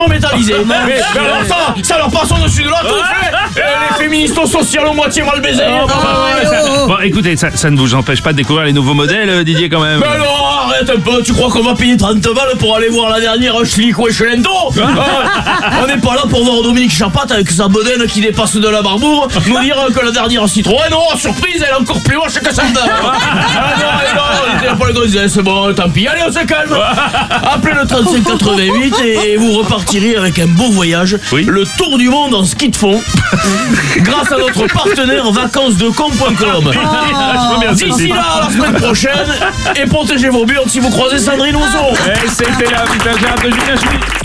métallisé. Mais alors ça leur passe au-dessus de la tête. Les féministes sociales ont moitié mal baisé. Bon, écoutez, ça ne vous empêche pas de découvrir les nouveaux modèles, Didier, quand même. Mais non, arrête un peu, tu crois qu'on va payer 30 balles pour aller voir la dernière Schlick Weschelento? On n'est pas là pour voir Dominique Chapat avec sa bedaine qui dépasse de la barboure nous dire que la dernière Citroën, non, surprise, elle est encore plus moche que celle-là. Non, pas le gros, c'est bon, tant pis, allez, on se calme. Appelez le 3588 et vous repartirez avec un beau voyage, le tour du monde en ski de fond, grâce à notre partenaire vacancesdecom.com. D'ici là, à la semaine prochaine, et protégez vos burnes si vous croisez Sandrine Ouzon. C'était l'invitation de Julien Schmitt.